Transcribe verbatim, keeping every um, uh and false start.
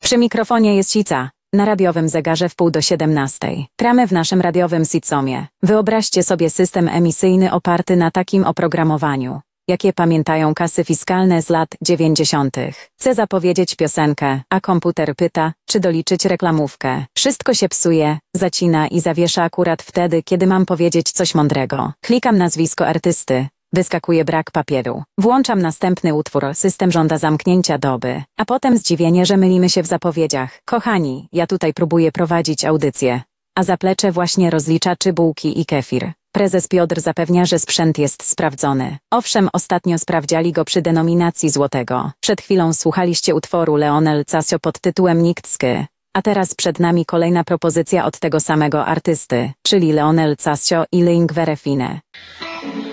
Przy mikrofonie jest Sica. Na radiowym zegarze w pół do siedemnastej. Gramy w naszym radiowym sitcomie. Wyobraźcie sobie system emisyjny oparty na takim oprogramowaniu, jakie pamiętają kasy fiskalne z lat dziewięćdziesiątych. Chcę zapowiedzieć piosenkę, a komputer pyta, czy doliczyć reklamówkę. Wszystko się psuje, zacina i zawiesza akurat wtedy, kiedy mam powiedzieć coś mądrego. Klikam nazwisko artysty. Wyskakuje brak papieru. Włączam następny utwór, system żąda zamknięcia doby. A potem zdziwienie, że mylimy się w zapowiedziach. Kochani, ja tutaj próbuję prowadzić audycję. A zaplecze właśnie rozlicza czy bułki i kefir. Prezes Piotr zapewnia, że sprzęt jest sprawdzony. Owszem, ostatnio sprawdziali go przy denominacji złotego. Przed chwilą słuchaliście utworu Leonel Casio pod tytułem Niktsky. A teraz przed nami kolejna propozycja od tego samego artysty, czyli Leonel Casio i Lingvere Fine.